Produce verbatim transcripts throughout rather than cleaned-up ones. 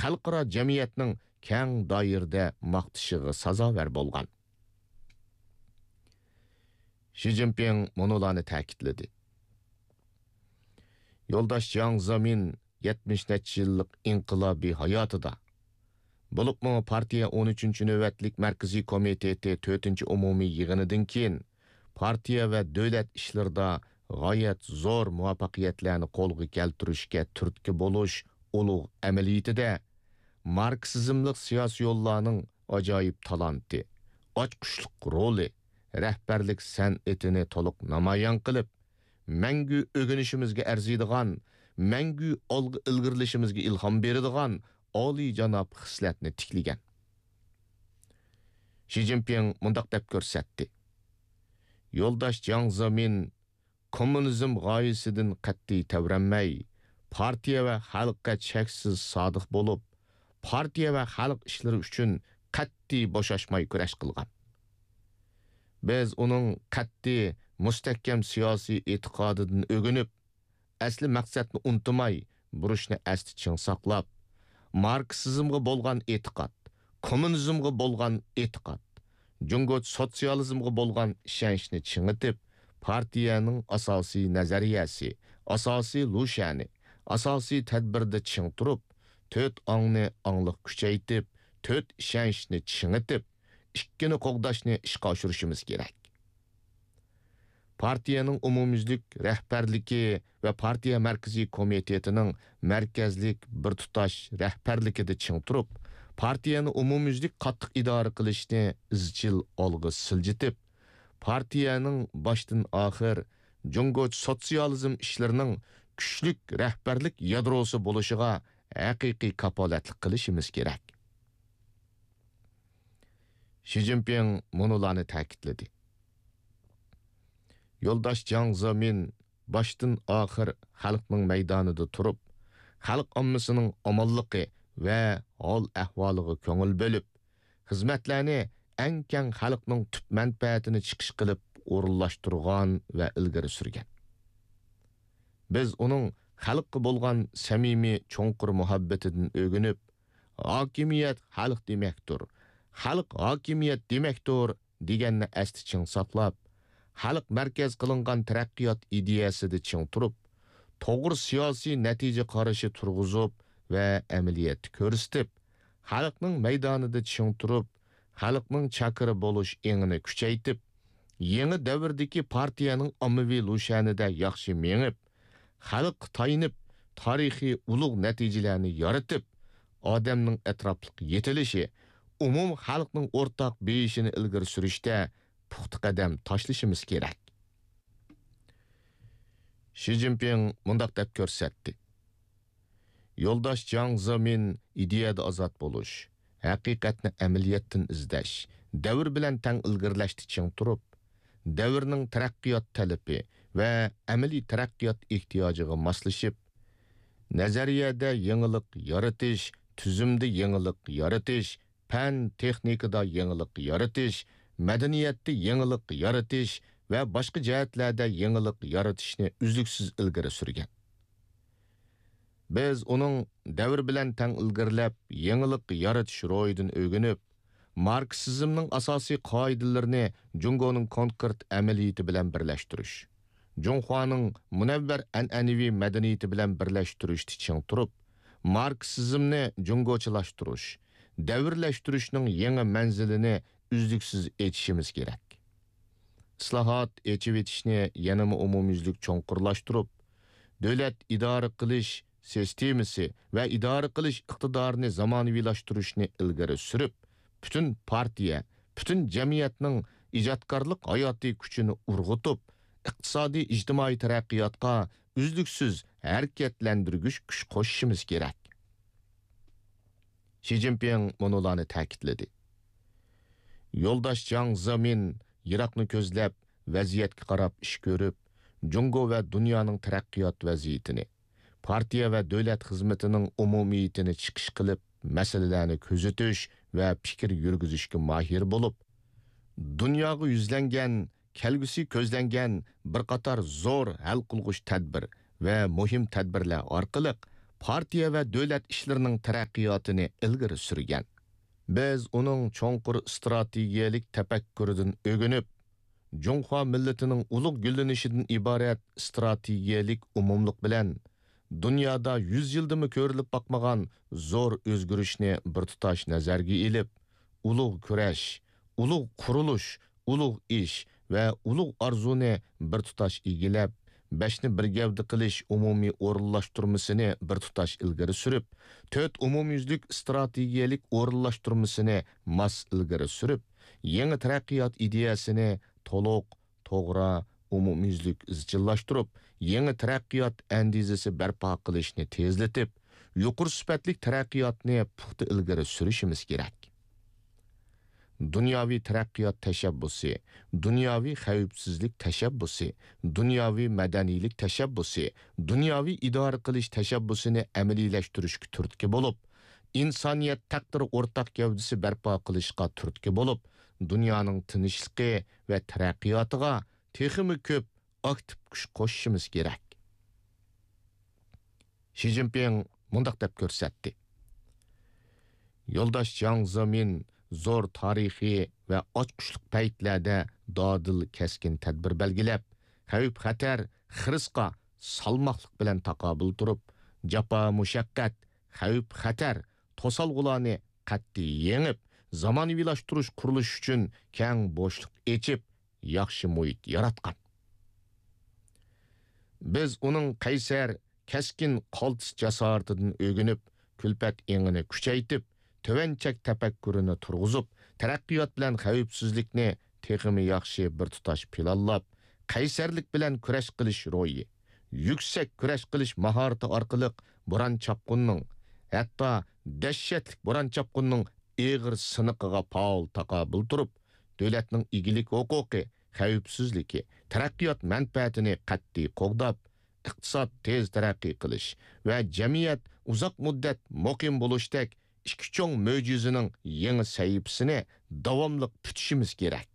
xalqaro jamiyatning keng doirada maqtishiga sazovar bo'lgan. Xi Jinping monolarni ta'kidladi. Yo'ldosh Jiang Zemin yetmish necha yillik inqilobiy hayotida bo'libmi partiya o'n uchinchi navbatlik markaziy komiteti to'rtinchi umumiy yig'inidan keyin partiya va davlat ishlarida g'oyat zo'r muvaffaqiyatlarni qo'lga keltirishga turtki bo'lish ulug' amaliyotida marksizmlik siyosiy yo'llarning ajoyib talanti, ochqushliq roli, rahbarlik san'atini to'liq namoyon qilib, mangu o'rganishimizga arziydigan, mangu olg'a ilgirlashimizga ilhom beradigan oliy janob xislatni tiklagan. Xi Jinping mundaq deb ko'rsatdi. Yo'ldosh Jiang Zemin kommunizm g'oyasidan qat'iy tavranmay, partiya va xalqqa cheksiz sodiq bo'lib, partiya va xalq ishlari uchun qat'iy bo'shashmay kurash qilgan. Biz uning qat'iy, mustahkam siyosiy e'tiqodidan o'rganib, asli maqsadni unutmay, burishni asli chin saqlab, marksizmga bo'lgan e'tiqod, kommunizmga bo'lgan e'tiqod, Jungo sotsializmga bo'lgan ishonchni chingitib, partiyaning asosiy nazariyasi, asosiy lushani, asosiy tadbirda ching turib, to'rt ongni ongliq kuchaytib, to'rt ishonchni chingitib, ikkini qo'g'dashni ishga oshirishimiz kerak. Partiyaning umumyuzlik rahbarligi va partiya markaziy komitetining markazlik bir tutash rahbarligida ching turib, partiyani umumyuzlik qattiq idora qilishni izchil olg'a siljitib, partiyaning boshdan oxir Jungo sotsializm ishlarining kuchlik rahbarlik yadrosi bo'lishiga haqiqiy kapolatlik qilishimiz kerak. Xi Jinping monolarni ta'kidladi. Yo'ldosh Jiang Zemin boshdan oxir xalqning maydonida turib, xalq ommasining omonligi va hol ahvoliga ko'ngil bo'lib, xizmatlarni eng keng xalqning tub manfaatini chiqish qilib o'rinlashtirgan va ilgari surgan. Biz uning xalqqa bo'lgan samimiy cho'nqur muhabbatidan o'rganib, hokimiyat xalq demakdir, xalq hokimiyat demakdir deganni asli chin saqlab, xalq markaz qilingan taraqqiyot ideyasida ching turib, to'g'ri siyosiy natija qarashi turg'izib va amaliyat ko'rsatib, xalqning maydonida ching turib, xalqning chakiri bo'lish engini kuchaytib, yangi davrdagi partiyaning ommaviy lushanida yaxshi mengib, xalq tayinib, tarixiy ulug' natijalarni yaratib, odamning atrofliq yetilishi, umum xalqning o'rtaq beyishini ilgari surishda puxta qadam tashlashimiz kerak. Xi Jinping mundaq deb ko'rsatdi. Yo'ldosh Jiang Zemin ideyada ozod bo'lish, haqiqatni amaliyotdan izlash, davr bilan tang ilgirlashni ching turib, davrning taraqqiyot talabi va amaliy taraqqiyot ehtiyojiga moslashib, nazariyada yangilik yaratish, tuzumda yangilik yaratish, fan texnikada yangilik yaratish, madaniyatda yangilik yaratish va boshqa jihatlarda yangilik yaratishni uzluksiz ilgari surgan. Biz uning davr bilan tang ilgirlab, yangilik yaratish ro'yidan o'rganib, marksizmning asosiy qoidalarini Jungoning konkret amaliyati bilan birlashtirish, Junxoning munavvar an'anaviy madaniyati bilan birlashtirishni ching turib, marksizmni jungochilashtirish, davrlashtirishning yangi manzilini uzluksiz etishimiz kerak. Islohot echib etishni yanama umumyuzlik cho'nqurlashtirib, davlat idora qilish sistemasi va idora qilish iqtidorini zamonaviylashtirish ilgari surib, butun partiya, butun jamiyatning ijodkorlik hayotiy kuchini urg'utib, iqtisodiy ijtimoiy taraqqiyotga uzluksiz harakatlantirgich kuch qo'shishimiz kerak. Xi Jinping monolarni ta'kidladi. Yo'ldosh Jiang Zemin Iroqni ko'zlab, vaziyatga qarab ish ko'rib, Jungo va dunyoning taraqqiyot vaziyatini, partiya va davlat xizmatining umumiyatini chiqish qilib, masalalarni kuzatish va fikr yurgizishga mahir bo'lib, dunyoga yuzlangan, kelgusi ko'zlangan bir qator zo'r hal qilg'uch tadbir va muhim tadbirlar orqali partiya va davlat ishlarining taraqqiyotini ilgari surgan. Biz uning cho'nqur strategiyalik tafakkuridan o'ginib, Junxo millatining ulug' gullanishidan iborat strategiyalik umumlik bilan dunyoda yuz yildimi ko'rilib boqmagan zo'r o'zgarishni bir tutash nazarga ilib, ulug' kurash, ulug' qurilish, ulug' ish va ulug' arzuni bir tutash egilab, beshni bir gavda qilish umumiy o'rinlashtirmasini bir tutash ilgari surib, to'rt umumyuzlik strategiyalik o'rinlashtirmasini mas ilgari surib, yangi taraqqiyot ideyasini to'liq, to'g'ri, umumyuzlik izchillashtirib, yangi taraqqiyot andizasi barpo qilishni tezlatib, yuqori sifatli taraqqiyotni puxta ilgari surishimiz kerak. Dunyoviy taraqqiyot tashabbusi, dunyoviy xavfsizlik tashabbusi, dunyoviy madaniylik tashabbusi, dunyoviy idora qilish tashabbusini amaliylashtirish turtki bo'lib, insoniyat taqdiri o'rtaq gavdasi barpo qilishga turtki bo'lib, dunyoning tinchligi va taraqqiyotiga texmi ko'p aktiv kuch qo'shishimiz kerak. Xi Jinping mundaq deb ko'rsatdi. Yo'ldosh Jiang Zemin zo'r tarixiy va ochqishliq paytlarda dodil keskin tadbir belgilab, xavf xatar xirisqa salmoqlik bilan taqobil turib, jafo mushaqqat, xavf xatar to'salg'ularni qat'iy yengib, zamonaviylashtirish qurilish uchun keng bo'shliq echib, yaxshi muhit yaratgan. Biz uning qaysar, keskin qaltis jasoratidan o'ginib, kulpat engini kuchaytib, tovanchak tafakkurini turg'izib, taraqqiyot bilan xavfsizlikni texmi yaxshi bir tutash planlab, qaysarlik bilan kurash qilish ro'yi, yuksak kurash qilish mahorati orqali bo'ron chapqunning, hatto dahshatli bo'ron chapqunning eg'ir siniqiga faol taqobil turib, davlatning igilik huquqi, xavfsizligi, taraqqiyot manfaatini qat'iy qo'g'dab, iqtisod tez taraqqiy qilish va jamiyat uzoq muddat muqim bo'lishdek ikki cho'ng mo'jizining yangi sahifasini davomli tutishimiz kerak.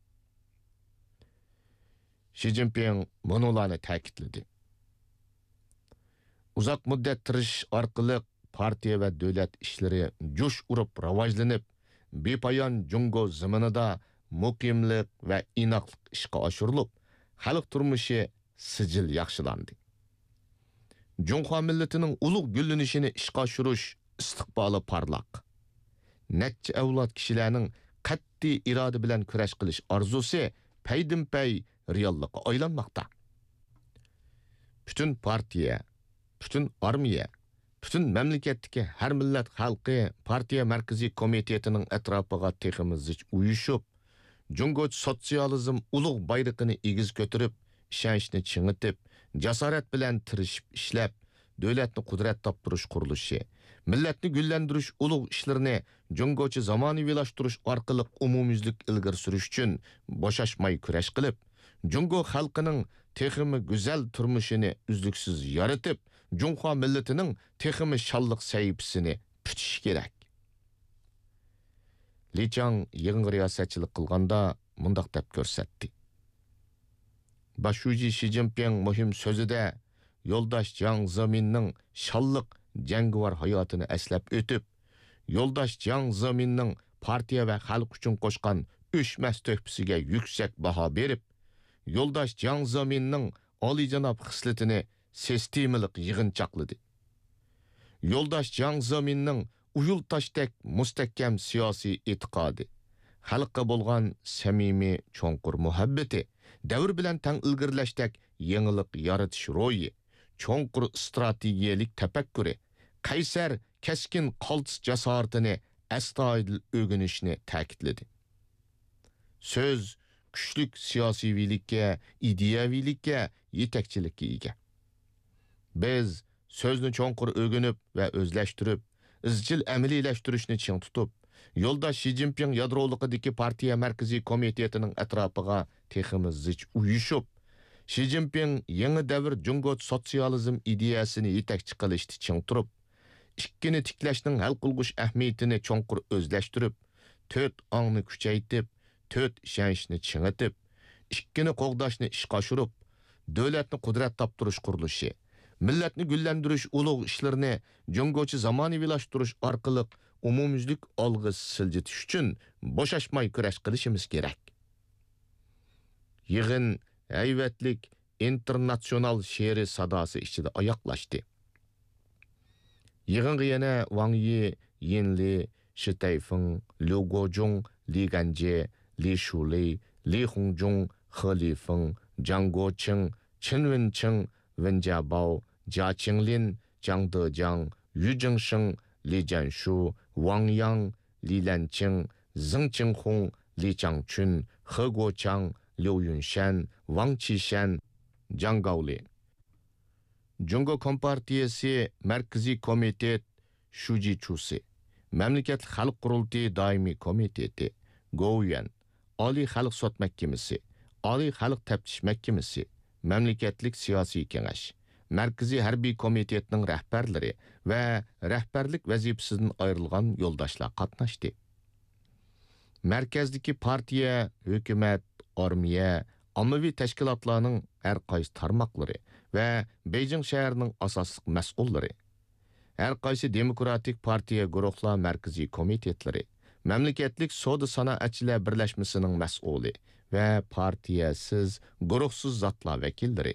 Xi Jinping bunularni ta'kidladi. Uzoq muddat tirish orqali partiya va davlat ishlari jo'sh urib rivojlanib, bepoyon Jungo zaminida muqimlik va inoqlik ishga oshirilib, xalq turmushi sijil yaxshilandi. Junxo millatining ulug' gullanishini ishga oshirish istiqboli parlaq. Necha avlod kishilarning qat'iy iroda bilan kurash qilish orzusi paydin-pay reallikqa aylanmoqda. Bütün partiya, bütün armiya, bütün mamlakatdagi har millat xalqi partiya markaziy komitetining atrofiga teximiz uyushib, Jungo sotsializm ulug' bayrog'ini egiz ko'tarib, ishonchni chingitib, jasorat bilan tirishib ishlab, davlatni qudrat toptirish qurilishi, millatni gullantirish ulug' ishlarini Jungochi zamonaviylashtirish orqali umumyuzlik ilgari surish uchun bo'shashmay kurash qilib, Jungo xalqining texmi go'zal turmushini uzluksiz yaratib, Junxo millatining texmi shalliq sahifasini putish kerak. Li Chang yig'in riyosatchilik qilganda mundaq deb ko'rsatdi. Başuji Xi Jinping muhim so'zida yo'ldosh Jiang Zeminning shalliq jangovar hayotini eslab o'tib, yo'ldosh Jiang Zeminning partiya va xalq uchun qo'shgan o'chmas to'hfasiga yuksak baho berib, yo'ldosh Jiang Zeminning oliyjanob xislatini sistemalik yig'inchoqladi. Yo'ldosh Jiang Zeminning uyul tashdek mustahkam siyosiy e'tiqodi, xalqqa bo'lgan samimiy cho'nqur muhabbati, davr bilan tang ilgirlashdek yangilik yaratish ro'yi, cho'nqur strategiyalik tafakkuri, qaysar keskin qaltis jasoratini astoydil o'rganishni ta'kidladi. So'z kuchlik siyosiylikka, ideyaviylikka, yetakchilikka ega. Biz so'zni cho'nqur o'rganib va o'zlashtirib, izchil amaliylashtirish ching tutib, yo'ldosh Xi Jinping yadroligidagi partiya markaziy komitetining atrofiga teximiz zich uyushib, Xi Jinping yangi davr Jungo sotsializm ideyasini yetakchi qilishni ching turib, ikkini tiklashning hal qilgush ahamiyatini cho'nqur o'zlashtirib, to'rt ongni kuchaytib, to'rt ishonchni chingitib, ikkini qo'g'dashni ishga oshirib, davlatni qudrat toptirish qurilishi, millatni gullantirish ulug' ishlarini jungochi zamonaviylashtirish orqali umumyuzlik olg'i siljitish uchun bo'shashmay kurash qilishimiz kerak. Yig'in hayvatlik internatsional she'ri sadosi ichida oyoqlashdi. Yig'inga yana Wang Yi, Yin Li, Shi Taifeng, Liu Guozhong, Li Ganjie, Li Shulei, Li Hongjong, He Lifeng, Zhang Guoqing, Chen Wenqing, Wen Jiabao, Jia Qinglin, Jiang Dejiang, Yu Zhengsheng, Li Jianshu, Wang Yang, Li Lanqing, Zheng Qinghong, Li Jiangchun, He Guoqiang, Liu Yunshan, Wang Qishan, Jiang Gaoli. Jungo Kompartiyasi Markaziy Komitet Shuji Chusi, Mamlakat Xalq Qurultiyi Doimiy Komiteti, Go'yan, Oliy Xalq Sot Mahkamasi, Oliy Xalq Taftish Mahkamasi, Mamlakatlik Siyosiy Kengash, Markaziy Harbiy Komitetning rahbarlari va rahbarlik vazifasidan ayrilgan yo'ldoshlar qatnashdi. Markazdagi partiya, hukumat, armiya, ommaviy tashkilotlarning har qaysi tarmoqlari va Beijing shahrining asosli mas'ullari, har qaysi demokratik partiya guruhlar markaziy komitetlari, mamlakatlik savdo sanoatchilar birlashmasining mas'uli va partiyasiz, guruhsiz zotlar vakillari,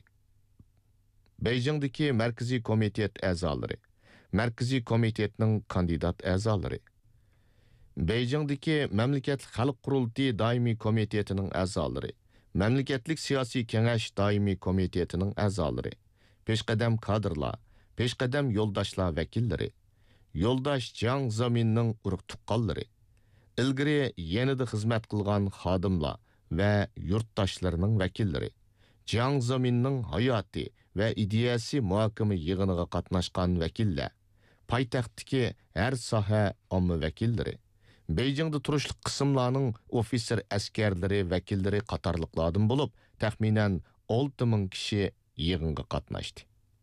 Beijingdagi markaziy komitet a'zolari, markaziy komitetning kandidat a'zolari, Beijingdagi mamlakatlik xalq qurultiyi doimiy komitetining a'zolari, Mamlakatlik siyosiy kengash doimiy komitetining a'zolari, peshqadam kadrlar, peshqadam yo'ldoshlar vakillari, yo'ldosh Jiang Zeminning urug' tuqqanlari, ilgari yanada xizmat qilgan xodimlar va yurtdoshlarining vakillari, Jiang Zeminning hayoti va ideyasi muhokama yig'iniga qatnashgan vakillar, poytaxtdagi har soha omma vakillari, Beijingda turishlik qismlarning ofitser askarlari vakillari qatorliqlardan bo'lib, taxminan olti ming kishi yig'inga qatnashdi.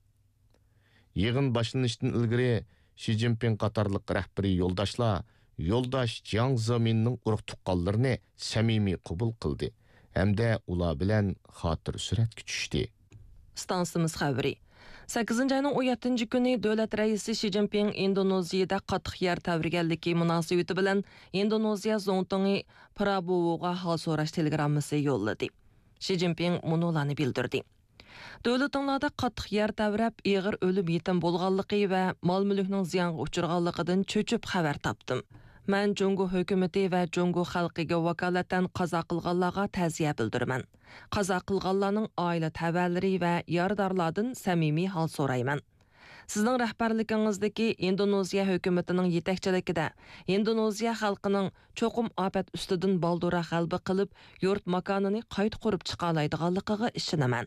Yig'in boshlanishidan ilgari Xi Jinping qatorliq rahbariy yo'ldoshlar yo'ldosh Jiang Zeminning urug' tuqqanlarini samimiy qabul qildi hamda ular bilan xotir suratga tushdi. Stansimiz xabari. sakkizinchi ayning o'n yettinchi kuni davlat raisi Xi Jinping Indoneziyada qattiq yer tavriganligi munosabati bilan Indoneziya zo'ntongi Prabowoga hol so'rash telegrammasi yo'lladi. Xi Jinping munolarni bildirdi. Davlatinglarda qattiq yer tavrab, ig'ir o'lim yetim bo'lganligi va mol-mulkning ziyonga uchirganligidan cho'chib xabar topdim. Men Jungo hukumati va Jungo xalqiga vakolatan qazo qilganlarga ta'ziya bildiraman. Qazo qilganlarning oila tabalari va yordorlardan samimiy hol so'rayman. Sizning rahbarligingizdagi Indoneziya hukumatining yetakchiligida Indoneziya xalqining cho'qim ofat ustidan baldura g'alaba qilib, yurt makonini qayta qurib chiqa oladiganligiga ishonaman.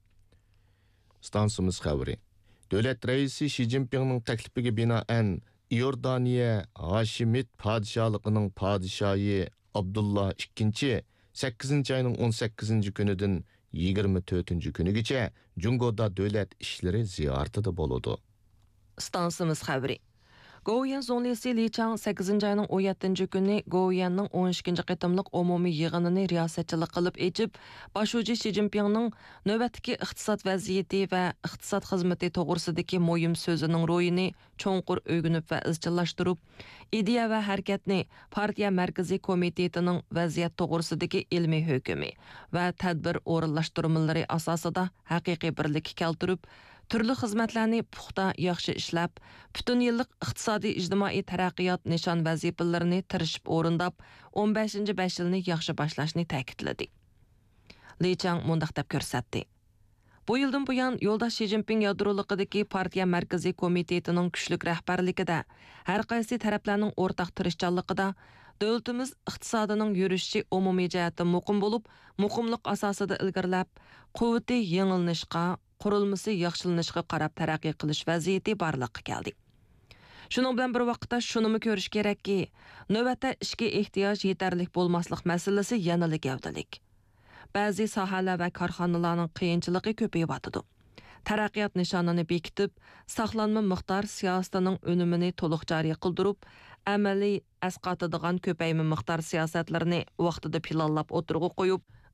Stansimiz xabari. Davlat raisi Xi Jinpingning taklifiga binoan Iordaniya Hashimit padişahlıqının padişahı Abdullah ikkinchi sakkizinchi ayning o'n sakkizinchi kunidan yigirma to'rtinchi kunigacha Jungoda davlat ishlari ziyoratida bo'ladi. Stansimiz xabari. Go'yan zonlisi Li Chang sakkizinchi ayning o'n yettinchi kuni Go'yanning o'n ikkinchi qitimliq umumiy yig'inini riyosatchilik qilib echib, boshuvchi Xi Jinpingning navbatdagi iqtisod vaziyati va iqtisod xizmati to'g'risidagi muhim so'zining ro'yini cho'nqur o'rganib va izchillashtirib, ideya va harakatni partiya markaziy komitetining vaziyat to'g'risidagi ilmiy hukmi va tadbir o'rinlashtirmalari asosida haqiqiy birlikka keltirib, turli xizmatlarni puxta yaxshi ishlab, butun yillik iqtisodiy ijtimoiy taraqqiyot nishon vazifalarini tirishib o'rindab, o'n beshinchi besh yilni yaxshi boshlashni ta'kidladi. Li Chang mundaq deb ko'rsatdi. Bu yildan buyon yo'ldosh Xi Jinping yadroliqidagi partiya markaziy komitetining kuchlik rahbarligida har qaysi taraflarning o'rtaq tirishchanligida davlatimiz iqtisodining yurishi umumiy jihatdan muqim bo'lib, muqimlik asosida ilgarilab, quvvati yengillanishga, qurilmasi yaxshilanishga qarab taraqqiy qilish vaziyati borliqqa keldi. Shuning bilan bir vaqtda shunimi ko'rish kerakki, navbatda ishga ehtiyoj yetarli bo'lmaslik masalasi yanada gavdalik. Ba'zi sohalar va korxonalarning qiyinchiligi ko'payib taraqqiyot nishonini bekitib, saqlanma miqdor siyosatining unumini to'liq joriy qildirib, amaliy asqatadigan ko'payma miqdor siyosatlarini vaqtida planlab o'tirg'i qo'yib,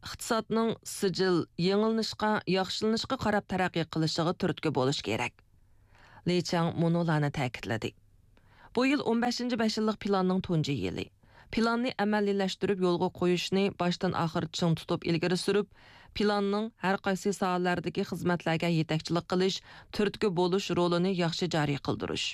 iqtisodning sijil, yengilnishqa, yaxshilanishqa qarab taraqqiy qilishiga turtki bo'lish kerak. Li Chang munolarni ta'kidladi. Bu yil o'n beshinchi besh yillik planning tunji yili. Planni amaliyleştirib yo'lga qo'yishni boshdan oxir ching tutib ilgari surib, planning har qaysi sohalardagi xizmatlarga yetakchilik qilish, turtki bo'lish rolini yaxshi joriy qildirish.